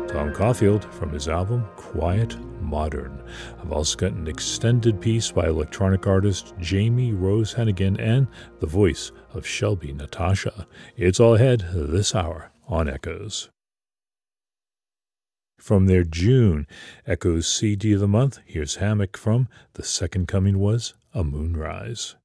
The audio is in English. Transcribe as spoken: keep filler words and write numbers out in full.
Tom Caulfield from his album Quiet Modern. I've also got an extended piece by electronic artist Jamie Rose Hennigan and the voice of Shelby Natasha. It's all ahead this hour on Echoes. From their June Echoes C D of the month, here's Hammock from The Second Coming Was a Moonrise.